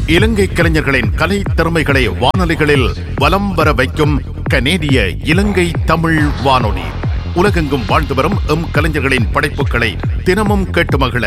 இலங்கை கலைஞர்களின் கலை திறமைகளை வானொலிகளில் வலம் வர வைக்கும் கனேடிய இலங்கை தமிழ் வானொலி. உலகெங்கும் வாழ்ந்து வரும் கலைஞர்களின் படைப்புகளை தினமும் கேட்டு மகிழ